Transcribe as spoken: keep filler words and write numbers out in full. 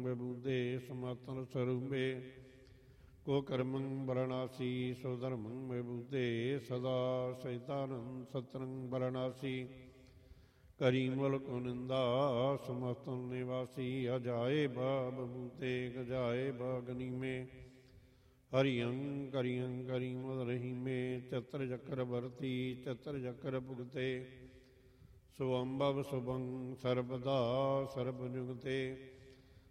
ਵਿਭੂਦੇ ਸਮਾਤਨ ਸਰੂਪੇ ਕੋ ਕਰਮੰ ਵਰਣਾਸੀ ਸੋ ਧਰਮੰ ਵਿਭੂਦੇ ਸਦਾ ਸੈਤਾਨੰ ਸਤਰੰ ਵਰਣਾਸੀ ਕਰੀ ਮੁਲ ਕੋ ਨਿੰਦਾ ਸਮਸਤਨ ਨਿਵਾਸੀ ਅਜਾਏ ਬਬੂਤੇ ਗਜਾਏ ਬਗਨੀਮੇ ਹਰਿਯੰ ਕਰਿਯੰ ਕਰੀ ਮੁਦ ਰਹੀਮੇ ਚਤਰ ਚੱਕਰ ਵਰਤੀ ਚਤਰ ਚੱਕਰ ਭੁਗਤੇ ਸੁਅੰਭਵ ਸੁਭੰ ਸਰਬਦਾ ਸਰਬ ਜੁਗਤੇ